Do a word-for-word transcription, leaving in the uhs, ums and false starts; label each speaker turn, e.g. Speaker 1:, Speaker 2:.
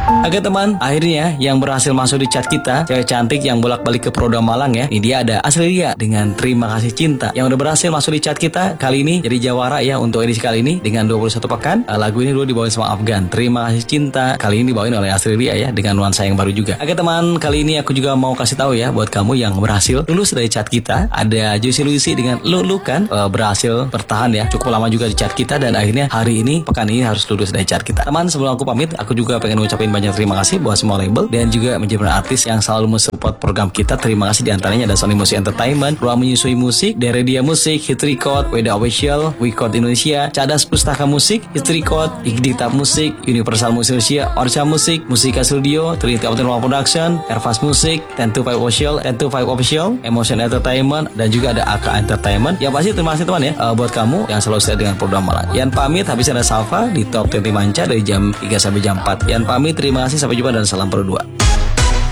Speaker 1: Oke teman, akhirnya yang berhasil masuk di chat kita, cewek cantik yang bolak-balik ke Proda Malang ya. Ini dia ada Asrilia dengan Terima Kasih Cinta yang udah berhasil masuk di chat kita kali ini jadi jawara ya untuk edisi kali ini dengan dua puluh satu pekan. Uh, lagu ini dulu dibawain sama Afgan. Terima Kasih Cinta kali ini dibawain oleh Asrilia ya dengan nuansa yang baru juga. Oke teman, kali ini aku juga mau kasih tahu ya buat kamu yang berhasil lulus dari chat kita. Ada Juicy Lucy dengan Lu Lu kan uh, berhasil bertahan ya cukup lama juga di chat kita dan akhirnya hari ini pekan ini harus lulus dari chat kita. Teman, sebelum aku pamit, aku juga pengen ngucapin banyak terima kasih buat semua label dan juga manajemen artis yang selalu mensupport program kita. Terima kasih, diantaranya ada Sony Music Entertainment, Ruang Menyusui Musik, Deredia Musik, Hit Record, Weda Official, Record Indonesia, Cadas Pustaka Musik, Hit Record, Diktat Musik, Universal Musik Indonesia, Orca Musik, Musika Studio, Trinity Optimal Production, Ervas Musik, ten to five Official, ten to five Official, Emotion Entertainment, dan juga ada A K Entertainment. Yang pasti terima kasih teman ya uh, buat kamu yang selalu setia dengan program Malang. Yan pamit, habis ada Salva di Top dua puluh Manca dari jam tiga sampai jam empat. Yan pamit, terima kasih, sampai jumpa dan salam Pro dua.